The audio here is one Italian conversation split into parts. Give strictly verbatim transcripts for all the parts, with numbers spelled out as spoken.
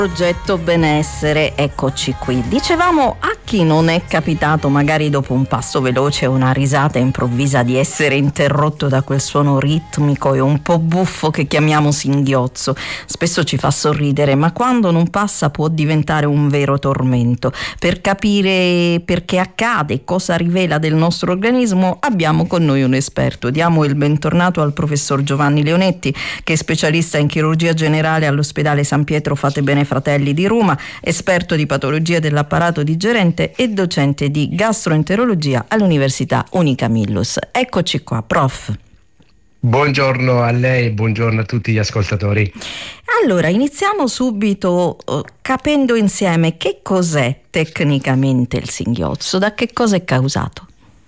Progetto benessere, eccoci qui. Dicevamo, a chi non è capitato magari dopo un passo veloce o una risata improvvisa di essere interrotto da quel suono ritmico e un po' buffo che chiamiamo singhiozzo? Spesso ci fa sorridere, ma quando non passa può diventare un vero tormento. Per capire perché accade e cosa rivela del nostro organismo abbiamo con noi un esperto. Diamo il bentornato al professor Giovanni Leonetti, che è specialista in chirurgia generale all'ospedale San Pietro Fate Bene Fratelli di Roma, esperto di patologia dell'apparato digerente e docente di gastroenterologia all'Università Unica Millus. Eccoci qua, prof. Buongiorno a lei e buongiorno a tutti gli ascoltatori. Allora, iniziamo subito uh, capendo insieme che cos'è tecnicamente il singhiozzo, da che cosa è causato.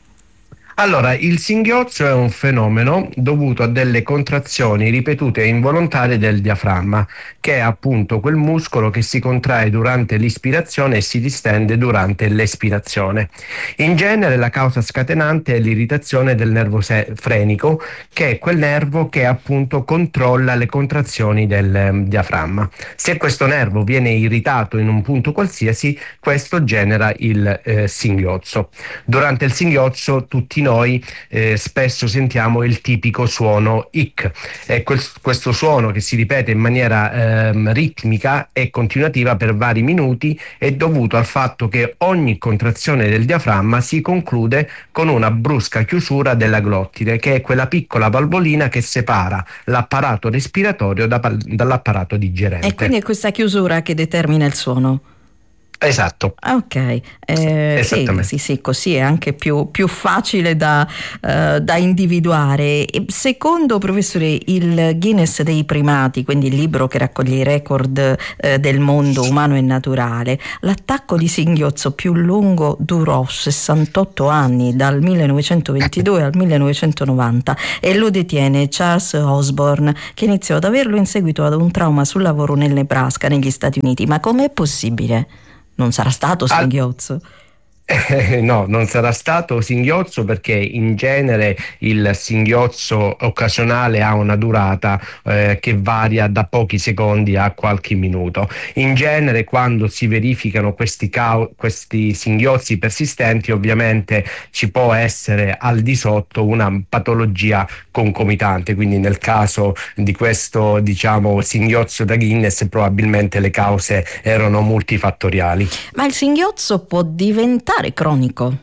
Allora, il singhiozzo è un fenomeno dovuto a delle contrazioni ripetute e involontarie del diaframma, che è appunto quel muscolo che si contrae durante l'ispirazione e si distende durante l'espirazione. In genere la causa scatenante è l'irritazione del nervo se- frenico, che è quel nervo che appunto controlla le contrazioni del eh, diaframma. Se questo nervo viene irritato in un punto qualsiasi, questo genera il eh, singhiozzo. Durante il singhiozzo tutti noi eh, spesso sentiamo il tipico suono ic, e quel, questo suono che si ripete in maniera ehm, ritmica e continuativa per vari minuti è dovuto al fatto che ogni contrazione del diaframma si conclude con una brusca chiusura della glottide, che è quella piccola valvolina che separa l'apparato respiratorio da, dall'apparato digerente. E quindi è questa chiusura che determina il suono? Esatto. Ok, eh, sì, sì, sì, così è anche più, più facile da, uh, da individuare. E secondo, professore, il Guinness dei primati, quindi il libro che raccoglie i record uh, del mondo umano e naturale, l'attacco di singhiozzo più lungo durò sessantotto anni, dal millenovecentoventidue al millenovecentonovanta, e lo detiene Charles Osborne, che iniziò ad averlo in seguito ad un trauma sul lavoro nel Nebraska, negli Stati Uniti. Ma com'è possibile? Non sarà stato singhiozzo? Eh, no, non sarà stato singhiozzo, perché in genere il singhiozzo occasionale ha una durata eh, che varia da pochi secondi a qualche minuto. In genere, quando si verificano questi, cau- questi singhiozzi persistenti, ovviamente ci può essere al di sotto una patologia concomitante, quindi nel caso di questo, diciamo, singhiozzo da Guinness probabilmente le cause erano multifattoriali. Ma il singhiozzo può diventare cronico?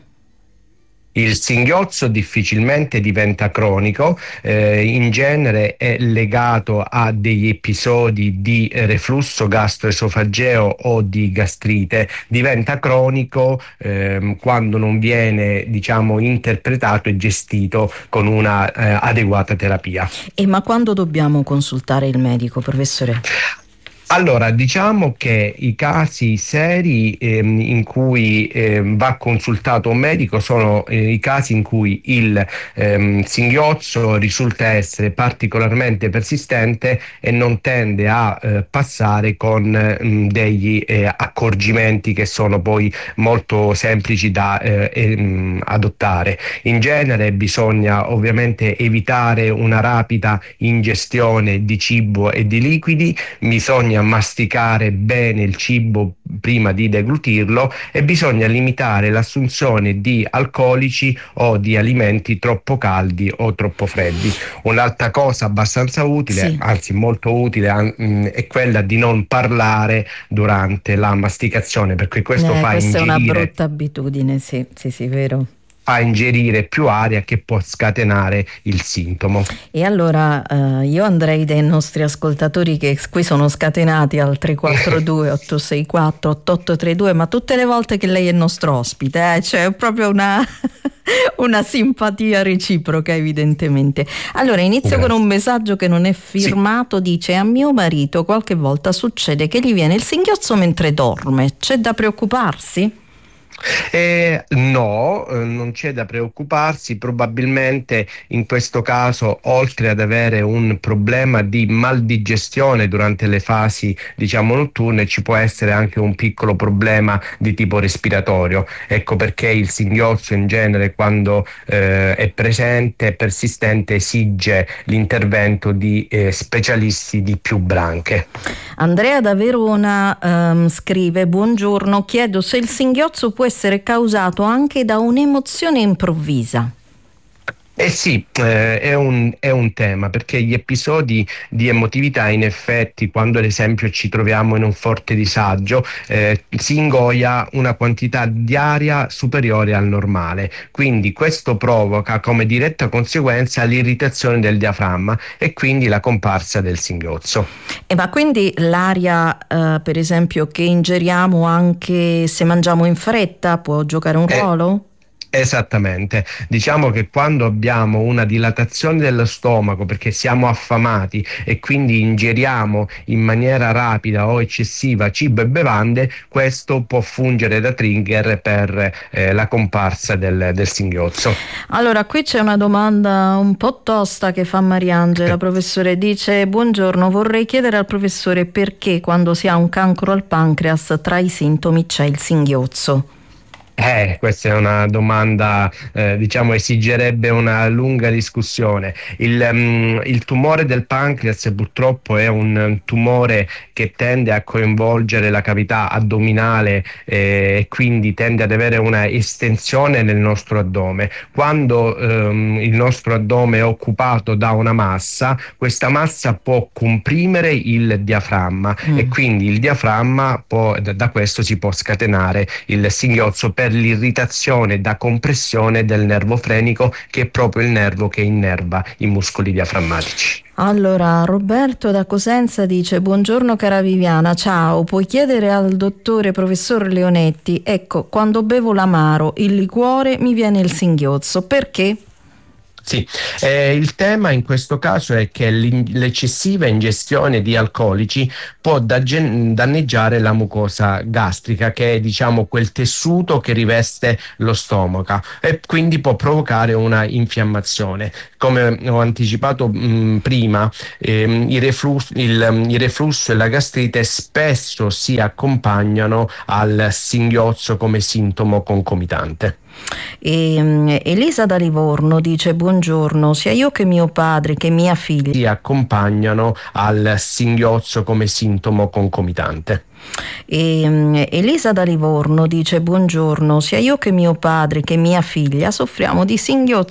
Il singhiozzo difficilmente diventa cronico, eh, in genere è legato a degli episodi di reflusso gastroesofageo o di gastrite. Diventa cronico ehm, quando non viene, diciamo, interpretato e gestito con una eh, adeguata terapia. E ma quando dobbiamo consultare il medico, professore? Allora, diciamo che i casi seri ehm, in cui ehm, va consultato un medico sono eh, i casi in cui il ehm, singhiozzo risulta essere particolarmente persistente e non tende a eh, passare con mh, degli eh, accorgimenti che sono poi molto semplici da eh, ehm, adottare. In genere bisogna ovviamente evitare una rapida ingestione di cibo e di liquidi, bisogna masticare bene il cibo prima di deglutirlo e bisogna limitare l'assunzione di alcolici o di alimenti troppo caldi o troppo freddi. Un'altra cosa abbastanza utile, sì. anzi molto utile, è quella di non parlare durante la masticazione, perché questo eh, fa questa ingerire... è una brutta abitudine, sì, sì, sì, vero. fa ingerire più aria, che può scatenare il sintomo. E allora eh, io andrei dai nostri ascoltatori che qui sono scatenati al tre quattro due otto sei quattro otto otto tre due, ma tutte le volte che lei è il nostro ospite, eh, c'è proprio una una simpatia reciproca evidentemente. Allora inizio Grazie. Con un messaggio che non è firmato, sì. Dice: a mio marito qualche volta succede che gli viene il singhiozzo mentre dorme, c'è da preoccuparsi? Eh, no, eh, non c'è da preoccuparsi, probabilmente in questo caso, oltre ad avere un problema di maldigestione durante le fasi, diciamo, notturne, ci può essere anche un piccolo problema di tipo respiratorio. Ecco perché il singhiozzo in genere, quando eh, è presente e persistente, esige l'intervento di eh, specialisti di più branche. Andrea da Verona ehm, scrive: buongiorno, chiedo se il singhiozzo può essere causato anche da un'emozione improvvisa. Eh sì, eh, è un, è un tema, perché gli episodi di emotività, in effetti, quando ad esempio ci troviamo in un forte disagio, eh, si ingoia una quantità di aria superiore al normale, quindi questo provoca come diretta conseguenza l'irritazione del diaframma e quindi la comparsa del singhiozzo. E ma quindi l'aria, eh, per esempio, che ingeriamo anche se mangiamo in fretta può giocare un Eh, ruolo? Esattamente, diciamo che quando abbiamo una dilatazione dello stomaco perché siamo affamati e quindi ingeriamo in maniera rapida o eccessiva cibo e bevande, questo può fungere da trigger per eh, la comparsa del, del singhiozzo. Allora, qui c'è una domanda un po' tosta che fa Mariangela, professore. Dice: buongiorno, vorrei chiedere al professore perché quando si ha un cancro al pancreas tra i sintomi c'è il singhiozzo. Eh, questa è una domanda, eh, diciamo, esigerebbe una lunga discussione. Il, um, il tumore del pancreas purtroppo è un tumore che tende a coinvolgere la cavità addominale eh, e quindi tende ad avere una estensione nel nostro addome. Quando um, il nostro addome è occupato da una massa, questa massa può comprimere il diaframma mm. e quindi il diaframma può, da questo si può scatenare il singhiozzo per l'irritazione da compressione del nervo frenico, che è proprio il nervo che innerva i muscoli diaframmatici. Allora, Roberto da Cosenza dice: buongiorno cara Viviana, ciao, puoi chiedere al dottore professor Leonetti, ecco, quando bevo l'amaro, il liquore, mi viene il singhiozzo, perché? Sì, eh, il tema in questo caso è che l'eccessiva ingestione di alcolici può danneggiare la mucosa gastrica, che è, diciamo, quel tessuto che riveste lo stomaco, e quindi può provocare una infiammazione. Come ho anticipato mh, prima, ehm, il, reflusso, il, il reflusso e la gastrite spesso si accompagnano al singhiozzo come sintomo concomitante. E, um, Elisa da Livorno dice: buongiorno, sia io che mio padre che mia figlia si accompagnano al singhiozzo come sintomo concomitante. E, um, Elisa da Livorno dice: buongiorno, sia io che mio padre che mia figlia soffriamo di singhiozzo